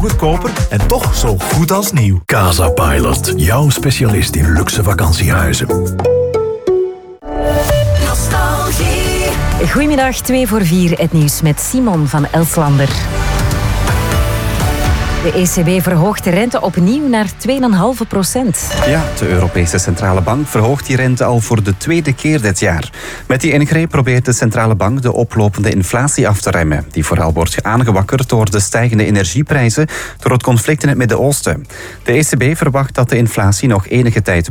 goedkoper en toch zo goed als nieuw. Casa Pilot, jouw specialist in luxe vakantiehuizen. Goedemiddag, 2 voor 4, het nieuws met Simon van Elslander. De ECB verhoogt de rente opnieuw naar 2,5%. Ja, de Europese Centrale Bank verhoogt die rente al voor de tweede keer dit jaar. Met die ingreep probeert de Centrale Bank de oplopende inflatie af te remmen, die vooral wordt aangewakkerd door de stijgende energieprijzen door het conflict in het Midden-Oosten. De ECB verwacht dat de inflatie nog enige tijd